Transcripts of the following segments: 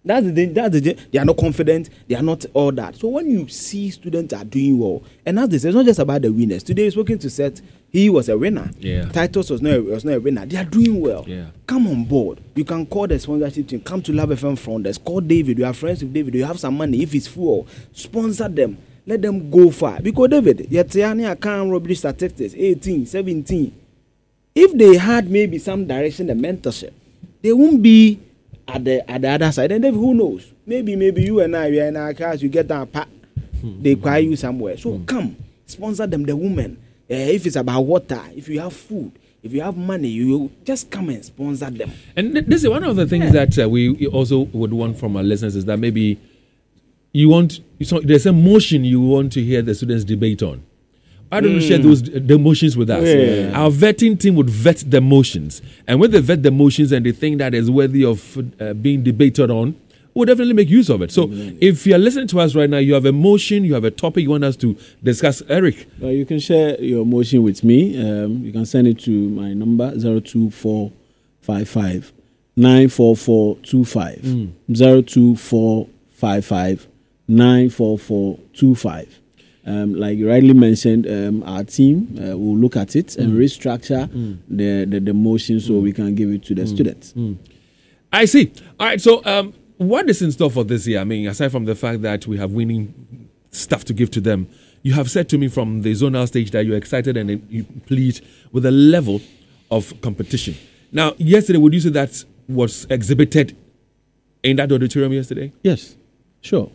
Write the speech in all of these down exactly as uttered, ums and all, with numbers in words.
That's the thing. That's the thing. They are not confident. They are not all that. So when you see students are doing well, and as they say, it's not just about the winners. Today, I was working to set. He was a winner. Yeah. Titus was not a, was not a winner. They are doing well. Yeah. Come on board. You can call the sponsorship team. Come to Love F M Founders. Call David. You are friends with David. You have some money. If it's full, sponsor them. Let them go far. Because David, Yetiani, I can't rubbish statistics. eighteen, seventeen. If they had maybe some direction, the mentorship, they won't be at the at the other side. And then who knows? Maybe maybe you and I, we are in our cars, you get that pack, they acquire you somewhere. So come, sponsor them, the women. Uh, if it's about water, if you have food, if you have money, you just come and sponsor them. And th- this is one of the things yeah. that uh, we also would want from our listeners is that maybe you want, so there's a motion you want to hear the students debate on. Why don't you mm. share those the motions with us? Yeah. Our vetting team would vet the motions, and when they vet the motions and they think that is worthy of uh, being debated on, we'll definitely make use of it. So, mm. if you're listening to us right now, you have a motion, you have a topic you want us to discuss. Eric, well, you can share your motion with me. Um, you can send it to my number zero two four five five nine four four two five mm. zero two four five five nine four four two five. Um, like you rightly mentioned, um, our team uh, will look at it and mm. restructure mm. the, the the motion so mm. we can give it to the mm. students. Mm. I see. All right. So, um, what is in store for this year? I mean, aside from the fact that we have winning stuff to give to them, you have said to me from the zonal stage that you're excited and you plead with a level of competition. Now, yesterday, would you say that was exhibited in that auditorium yesterday? Yes, sure.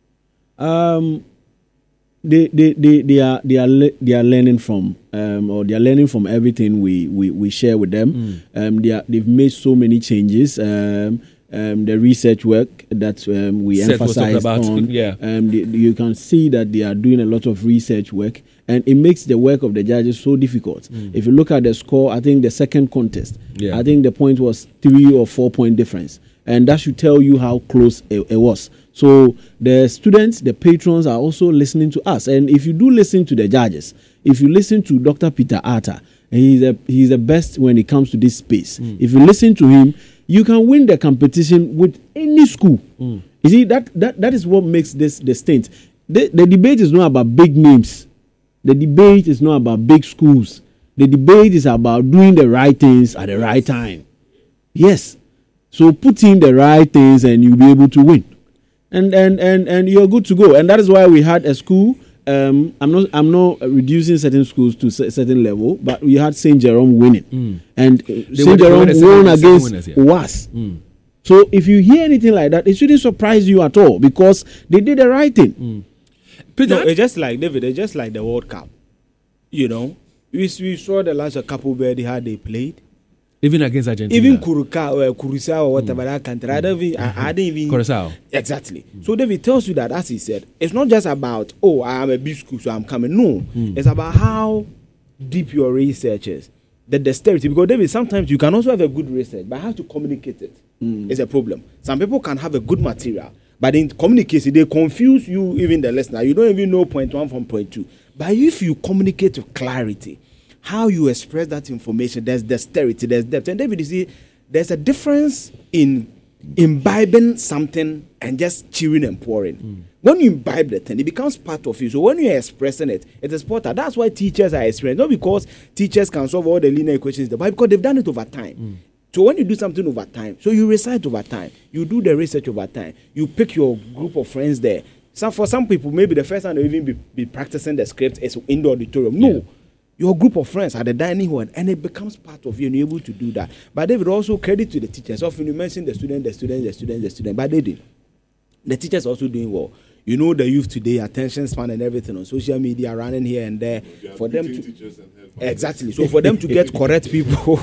Um. They, they, they, they are they are le- they are learning from um, or they are learning from everything we, we, we share with them. Mm. Um, they are, they've made so many changes. Um, um, the research work that um, we Seth emphasize about, on. yeah. Um, they, you can see that they are doing a lot of research work, and it makes the work of the judges so difficult. Mm. If you look at the score, I think the second contest, yeah. I think the point was three or four point difference, and that should tell you how close it, it was. So the students, the patrons are also listening to us. And if you do listen to the judges, if you listen to Doctor Peter Atta, he's a, he's the best when it comes to this space. Mm. If you listen to him, you can win the competition with any school. Mm. You see, that, that that is what makes this distinct. The, the debate is not about big names. The debate is not about big schools. The debate is about doing the right things at the right time. Yes. So put in the right things and you'll be able to win. And, and and and you're good to go, and that is why we had a school. Um, I'm not I'm not reducing certain schools to a certain level, but we had Saint Jerome winning, mm. and uh, Saint Jerome won against winners, yeah. W A S. Mm. So if you hear anything like that, it shouldn't surprise you at all because they did the right thing. Mm. No, it's just like David. It's just like the World Cup. You know, we we saw the last couple where they had they played. Even against Argentina. Even Kuruka or Curacao or whatever mm. that country. I don't even, I, I didn't even. Curacao. Exactly. Mm. So David tells you that, as he said, it's not just about, oh, I am a big school, so I'm coming. No. Mm. It's about how deep your research is. The dexterity. Because David, sometimes you can also have a good research, but how to communicate it mm. is a problem. Some people can have a good material, but in communication, they confuse you, even the listener. You don't even know point one from point two. But if you communicate with clarity, how you express that information, there's dexterity, there's depth. And David, you see, there's a difference in imbibing something and just chewing and pouring. Mm. When you imbibe the thing, it becomes part of you. So when you're expressing it, it is part of. That's why teachers are experienced. Not because teachers can solve all the linear equations, but because they've done it over time. Mm. So when you do something over time, so you recite over time, you do the research over time, you pick your group of friends there. So for some people, maybe the first time they even be, be practicing the script is in the auditorium. No. Yeah. Your group of friends at the dining hall, and it becomes part of you, and you're able to do that. But David, also credit to the teachers. Often you mention the student, the student, the student, the student, but they did. The teachers also doing well. You know the youth today, attention span and everything on social media, running here and there. For them to exactly, so for them to get correct people,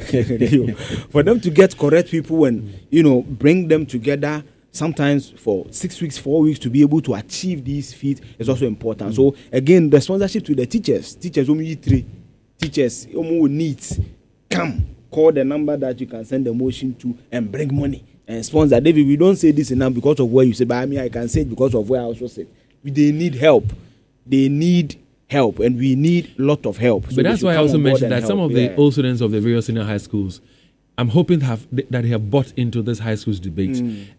for them to get correct people and you know bring them together. Sometimes for six weeks, four weeks to be able to achieve these feats is also important. Mm-hmm. So again, the sponsorship to the teachers, teachers only three, teachers only needs come call the number that you can send the motion to and bring money and sponsor. David, we don't say this enough because of where you say, but I mean I can say it because of where I also said. They need help. They need help, and we need a lot of help. So but that's why I also mentioned that help. Some of the yeah. old students of the various senior high schools, I'm hoping have, that they have bought into this high school's debate. Mm.